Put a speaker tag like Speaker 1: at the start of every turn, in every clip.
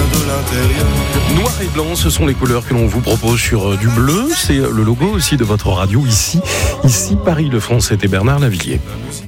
Speaker 1: de l'intérieur.
Speaker 2: Noir et blanc, ce sont les couleurs que l'on vous propose sur du bleu. C'est le logo aussi de votre radio ici Paris, le France. C'était Bernard Lavillier.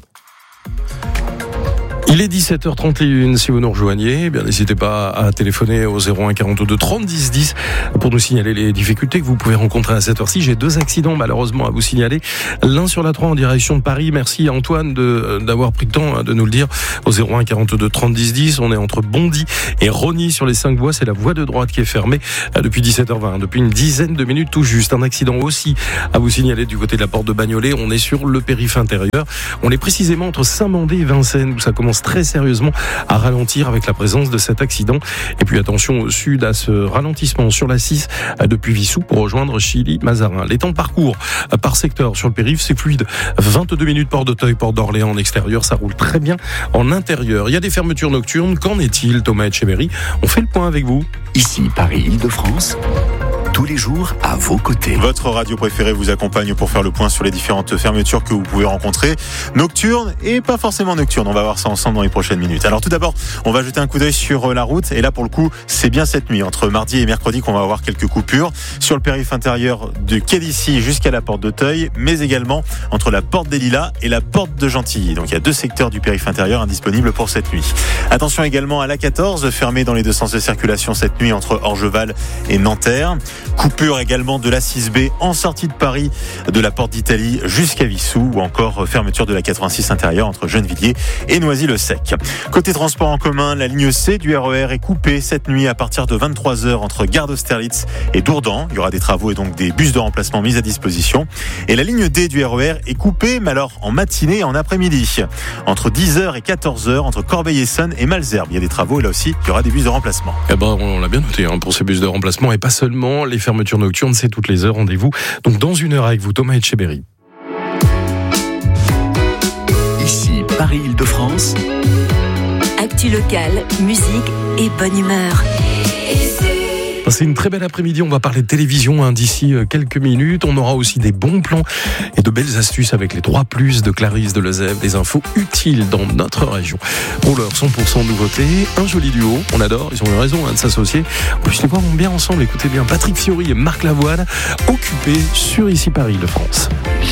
Speaker 2: Il est 17h31, si vous nous rejoignez, eh bien, n'hésitez pas à téléphoner au 01 42 30 10 10 pour nous signaler les difficultés que vous pouvez rencontrer à cette heure-ci. J'ai 2 accidents malheureusement à vous signaler. L'un sur la 3 en direction de Paris. Merci à Antoine d'avoir pris le temps de nous le dire au 01 42 30 10 10. On est entre Bondy et Rosny sur les 5 voies. C'est la voie de droite qui est fermée depuis 17h20, depuis une dizaine de minutes tout juste. Un accident aussi à vous signaler du côté de la porte de Bagnolet. On est sur le périph' intérieur. On est précisément entre Saint-Mandé et Vincennes où ça commence très sérieusement à ralentir avec la présence de cet accident. Et puis attention au sud à ce ralentissement sur la 6 depuis Vissou pour rejoindre Chilly-Mazarin. Les temps de parcours par secteur sur le périph', c'est fluide. 22 minutes Port d'Auteuil, Port d'Orléans en extérieur, ça roule très bien en intérieur. Il y a des fermetures nocturnes. Qu'en est-il, Thomas Etcheverry? On fait le point avec vous.
Speaker 3: Ici Paris-Île-de-France. Tous les jours à vos côtés.
Speaker 4: Votre radio préférée vous accompagne pour faire le point sur les différentes fermetures que vous pouvez rencontrer, nocturnes et pas forcément nocturnes. On va voir ça ensemble dans les prochaines minutes. Alors tout d'abord, on va jeter un coup d'œil sur la route et là pour le coup, c'est bien cette nuit entre mardi et mercredi qu'on va avoir quelques coupures sur le périph' intérieur du quai d'Issy jusqu'à la porte d'Auteuil, mais également entre la porte des Lilas et la porte de Gentilly. Donc il y a 2 secteurs du périph' intérieur indisponibles pour cette nuit. Attention également à l'A14, fermée dans les 2 sens de circulation cette nuit entre Orgeval et Nanterre. Coupure également de la 6B en sortie de Paris, de la porte d'Italie jusqu'à Vissou, ou encore fermeture de la 86 intérieure entre Gennevilliers et Noisy-le-Sec. Côté transport en commun, la ligne C du RER est coupée cette nuit à partir de 23h entre Gare d'Austerlitz et Dourdan. Il y aura des travaux et donc des bus de remplacement mis à disposition. Et la ligne D du RER est coupée, mais alors en matinée et en après-midi. Entre 10h et 14h, entre Corbeil-Essonnes et Malesherbes. Il y a des travaux et là aussi, il y aura des bus de remplacement.
Speaker 2: Eh ben, on l'a bien noté pour ces bus de remplacement et pas seulement les fermetures nocturnes, c'est toutes les heures. Rendez-vous donc dans 1 heure avec vous, Thomas Etcheverry.
Speaker 3: Ici Paris-Île-de-France.
Speaker 5: Actu locale, musique et bonne humeur.
Speaker 2: C'est une très belle après-midi, on va parler de télévision d'ici quelques minutes. On aura aussi des bons plans et de belles astuces avec les 3+ de Clarisse de Lezève, des infos utiles dans notre région. Pour l'heure, 100% nouveauté, un joli duo, on adore, ils ont eu raison de s'associer. En plus, les voir bien ensemble, écoutez bien, Patrick Fiori et Marc Lavoine, occupés sur Ici Paris-Île-de-France.